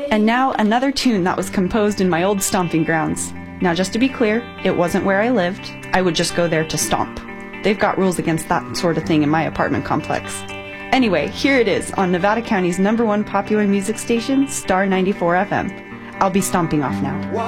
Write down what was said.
And now another tune that was composed in my old stomping grounds. Now just to be clear, it wasn't where I lived. I would just go there to stomp. They've got rules against that sort of thing in my apartment complex. Anyway, here it is on Nevada County's #1 popular music station, Star 94 FM. I'll be stomping off now.